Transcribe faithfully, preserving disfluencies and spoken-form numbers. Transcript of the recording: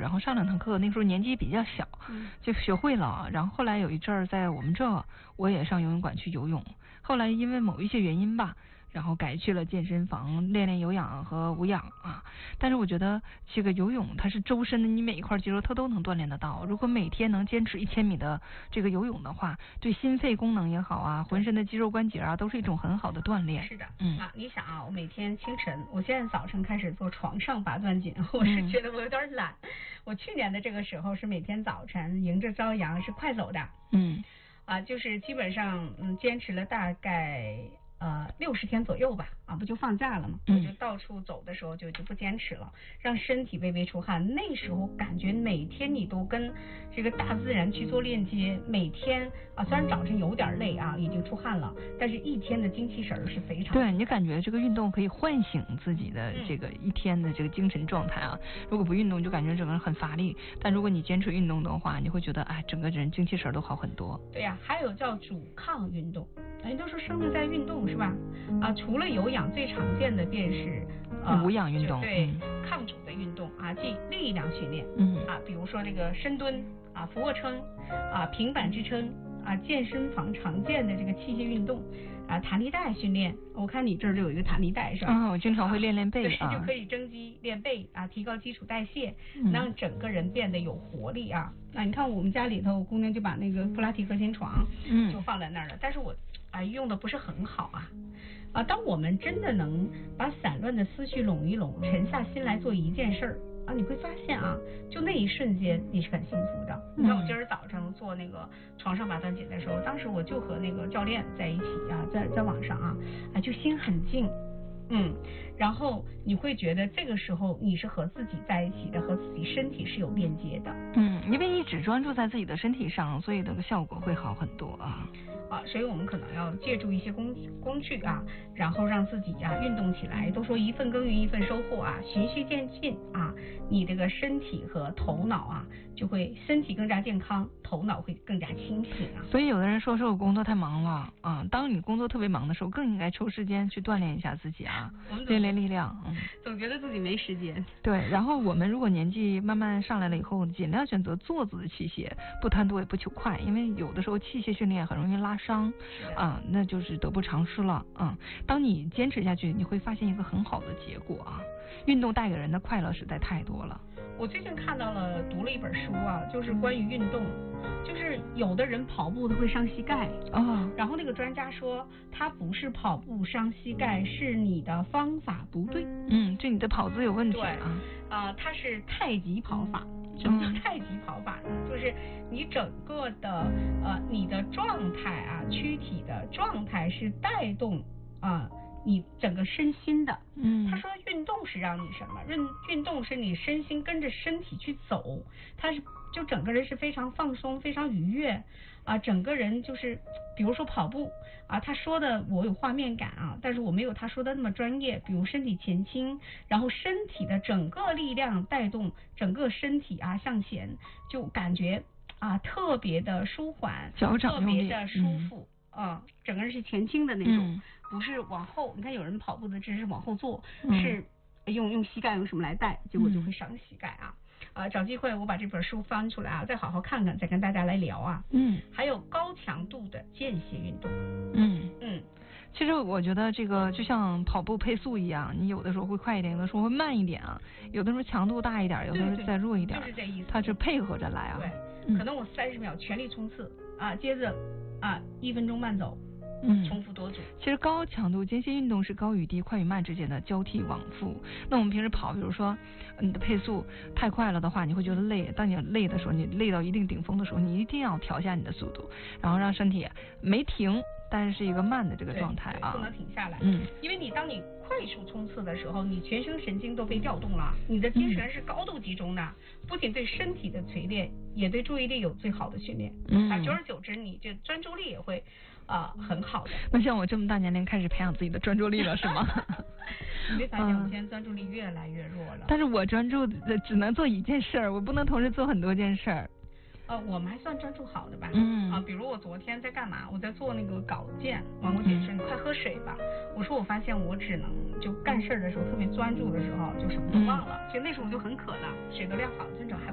然后上两堂课，那时候年纪比较小， 嗯、 就学会了。然后后来有一阵儿在我们这，我也上游泳馆去游泳。后来因为某一些原因吧，然后改去了健身房练练有氧和无氧啊。但是我觉得这个游泳它是周身的，你每一块肌肉它都能锻炼得到。如果每天能坚持一千米的这个游泳的话，对心肺功能也好啊，浑身的肌肉关节啊，都是一种很好的锻炼。 是的， 嗯啊，你想啊，我每天清晨，我现在早晨开始做床上拔钻紧，我是觉得我有点懒。嗯、我去年的这个时候是每天早晨迎着朝阳是快走的， 嗯， 啊，就是基本上嗯坚持了大概。呃，六十天左右吧，啊，不就放假了吗？ 嗯、 我就到处走的时候就就不坚持了，让身体微微出汗。那时候感觉每天你都跟这个大自然去做链接，每天啊，虽然早晨有点累啊，已经出汗了，但是一天的精气神是非常对你感觉这个运动可以唤醒自己的这个一天的这个精神状态啊。嗯、如果不运动，就感觉整个人很乏力。但如果你坚持运动的话，你会觉得哎，整个人精气神都好很多。 对呀、啊，还有叫阻抗运动，人都说生命在运动。是吧？啊，除了有氧，最常见的便是呃无氧运动， 对、嗯、抗阻的运动啊，即力量训练， 嗯啊，比如说这个深蹲啊、俯卧撑啊、平板支撑啊，健身房常见的这个器械运动啊，弹力带训练。我看你这儿就有一个弹力带是吧？ 啊，我经常会练练背啊，对，就可以增肌练背啊，提高基础代谢， 嗯、 让整个人变得有活力啊。那你看我们家里头，我姑娘就把那个普拉提核心床，嗯，就放在那儿了，但是我。啊，用的不是很好啊！啊，当我们真的能把散乱的思绪拢一拢，沉下心来做一件事儿啊，你会发现啊，就那一瞬间你是很幸福的。你看我今儿早上做那个床上拔钻紧的时候，当时我就和那个教练在一起啊，在在网上啊，啊就心很静。嗯，然后你会觉得这个时候你是和自己在一起的，和自己身体是有链接的。 嗯，因为你只专注在自己的身体上，所以这个效果会好很多啊。 啊，所以我们可能要借助一些工工具啊，然后让自己啊运动起来。都说一份耕耘一份收获啊，循序渐进啊，你这个身体和头脑啊就会身体更加健康，头脑会更加清醒啊。 所以有的人说说我工作太忙了啊，当你工作特别忙的时候，更应该抽时间去锻炼一下自己啊，练练力量。嗯， 总觉得自己没时间。 对，然后我们如果年纪慢慢上来了以后，尽量选择坐姿的器械，不贪多也不求快，因为有的时候器械训练很容易拉伤啊，那就是得不偿失了啊。当你坚持下去，你会发现一个很好的结果啊。运动带给人的快乐实在太多了。 我最近看到了读了一本书啊，就是关于运动，就是有的人跑步他会伤膝盖啊、哦，然后那个专家说他不是跑步伤膝盖，是你的方法不对。 嗯，这你的跑姿有问题啊。 啊、呃，它是太极跑法。什么叫太极跑法呢？嗯、就是你整个的呃你的状态啊，躯体的状态是带动啊。呃你整个身心的，嗯，他说运动是让你什么？运运动是你身心跟着身体去走，他是就整个人是非常放松、非常愉悦啊，整个人就是，比如说跑步啊，他说的我有画面感啊，但是我没有他说的那么专业。比如身体前倾，然后身体的整个力量带动整个身体啊向前，就感觉啊特别的舒缓， 脚掌特别的舒服。嗯啊、嗯，整个人是前倾的那种、嗯，不是往后。你看有人跑步的姿势往后坐，嗯、是用用膝盖用什么来带，结果就会伤膝盖啊。啊、呃，找机会我把这本书翻出来啊，再好好看看，再跟大家来聊啊。嗯，还有高强度的间歇运动。 嗯嗯，其实我觉得这个就像跑步配速一样，你有的时候会快一点，有的时候会慢一点啊，有的时候强度大一点，有的时候再弱一点， 就是这意思。 它是配合着来啊。 对，嗯、可能我三十秒全力冲刺啊，接着。啊，一分钟慢走， 嗯， 重复多组。 其实高强度间歇运动是高与低、快与慢之间的交替往复。那我们平时跑，比如说你的配速太快了的话，你会觉得累。当你累的时候，你累到一定顶峰的时候，你一定要调下你的速度，然后让身体没停，但是是一个慢的这个状态啊， 不能停下来。 嗯， 因为你当你快速冲刺的时候，你全身神经都被调动了，你的精神是高度集中的，嗯、不仅对身体的锤炼，也对注意力有最好的训练。嗯，啊，久而久之，你这专注力也会啊、呃、很好的。 那像我这么大年龄开始培养自己的专注力了，是吗？ 你没发现我现在专注力越来越弱了？ 但是我专注的只能做一件事儿，我不能同时做很多件事儿。 呃，我们还算专注好的吧。 嗯。 啊，比如我昨天在干嘛？我在做那个稿件。完，我姐说你快喝水吧。我说我发现我只能就干事的时候特别专注的时候就什么都忘了。嗯、其实那时候我就很渴了，水都晾好了，正好还。